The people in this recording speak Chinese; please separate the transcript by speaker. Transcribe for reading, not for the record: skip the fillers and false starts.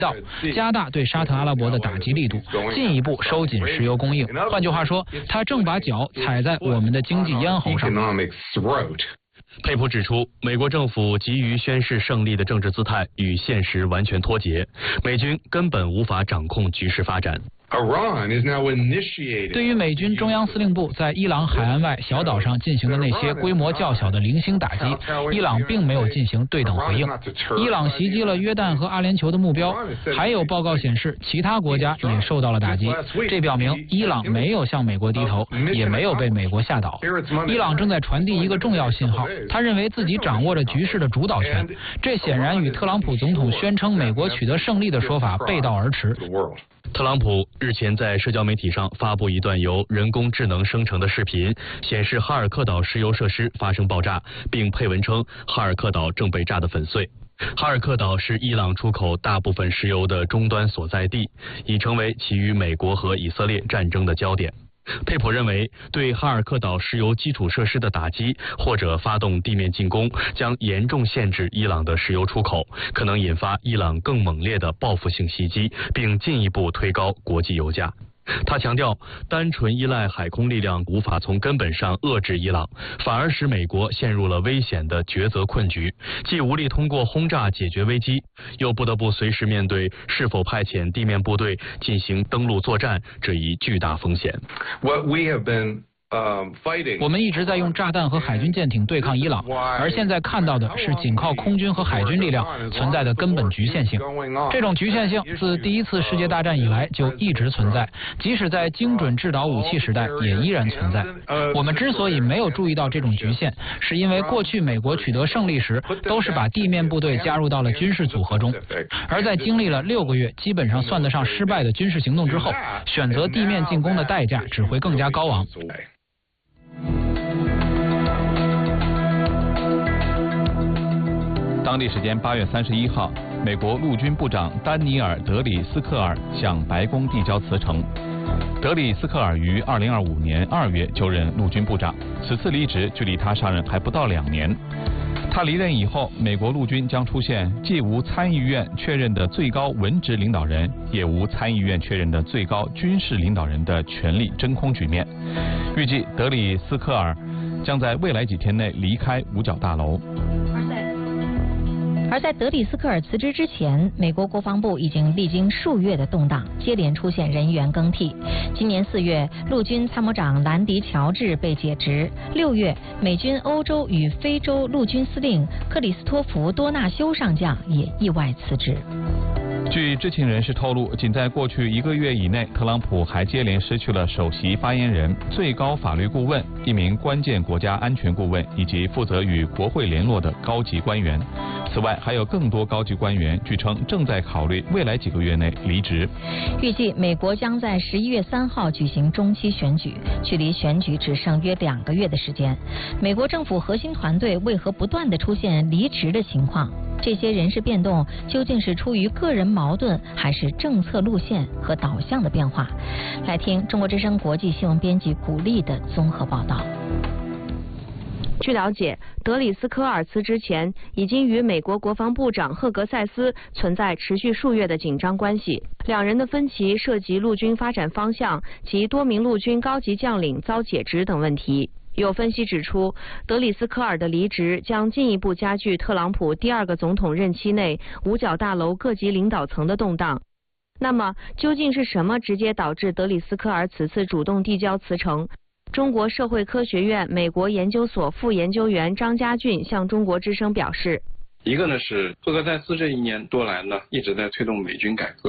Speaker 1: 道，加大对沙特阿拉伯的打击力度，进一步收紧石油供应。换句话说，他正把脚踩在我们的经济咽喉上。
Speaker 2: 佩普指出，美国政府急于宣示胜利的政治姿态与现实完全脱节，美军根本无法掌控局势发展。
Speaker 1: 对于美军中央司令部在伊朗海岸外小岛上进行的那些规模较小的零星打击，伊朗并没有进行对等回应。伊朗袭击了约旦和阿联酋的目标，还有报告显示其他国家也受到了打击，这表明伊朗没有向美国低头，也没有被美国吓倒。伊朗正在传递一个重要信号，他认为自己掌握着局势的主导权，这显然与特朗普总统宣称美国取得胜利的说法背道而驰。
Speaker 2: 特朗普日前在社交媒体上发布一段由人工智能生成的视频，显示哈尔克岛石油设施发生爆炸，并配文称哈尔克岛正被炸得粉碎。哈尔克岛是伊朗出口大部分石油的终端所在地，已成为其与美国和以色列战争的焦点。佩普认为，对哈尔克岛石油基础设施的打击或者发动地面进攻，将严重限制伊朗的石油出口，可能引发伊朗更猛烈的报复性袭击，并进一步推高国际油价。他强调，单纯依赖海空力量无法从根本上遏制伊朗，反而使美国陷入了危险的抉择困局，既无力通过轰炸解决危机，又不得不随时面对是否派遣地面部队进行登陆作战这一巨大风险。
Speaker 1: 我们一直在用炸弹和海军舰艇对抗伊朗，而现在看到的是仅靠空军和海军力量存在的根本局限性。这种局限性自第一次世界大战以来就一直存在，即使在精准制导武器时代也依然存在。我们之所以没有注意到这种局限，是因为过去美国取得胜利时都是把地面部队加入到了军事组合中，而在经历了6个月基本上算得上失败的军事行动之后，选择地面进攻的代价只会更加高昂。
Speaker 3: 当地时间8月31号，美国陆军部长丹尼尔·德里斯克尔向白宫递交辞呈。德里斯克尔于2025年2月就任陆军部长，此次离职距离他上任还不到2年。他离任以后，美国陆军将出现既无参议院确认的最高文职领导人，也无参议院确认的最高军事领导人的权力真空局面。预计德里斯克尔将在未来几天内离开五角大楼。
Speaker 4: 而在德里斯克尔辞职之前，美国国防部已经历经数月的动荡，接连出现人员更替。今年4月，陆军参谋长兰迪·乔治被解职；6月，美军欧洲与非洲陆军司令克里斯托弗·多纳修上将也意外辞职。
Speaker 3: 据知情人士透露，仅在过去1个月以内，特朗普还接连失去了首席发言人、最高法律顾问、一名关键国家安全顾问以及负责与国会联络的高级官员。此外，还有更多高级官员据称正在考虑未来几个月内离职。
Speaker 4: 预计美国将在11月3号举行中期选举，距离选举只剩约2个月的时间。美国政府核心团队为何不断地出现离职的情况？这些人事变动究竟是出于个人矛盾，还是政策路线和导向的变化？来听中国之声国际新闻编辑古丽的综合报道。
Speaker 5: 据了解，德里斯科尔辞职前已经与美国国防部长赫格塞斯存在持续数月的紧张关系，两人的分歧涉及陆军发展方向及多名陆军高级将领遭解职等问题。有分析指出，德里斯科尔的离职将进一步加剧特朗普第2个总统任期内五角大楼各级领导层的动荡。那么，究竟是什么直接导致德里斯科尔此次主动递交辞呈？中国社会科学院美国研究所副研究员张家俊向中国之声表示，
Speaker 6: 一个呢是赫格塞斯这1年多来呢一直在推动美军改革，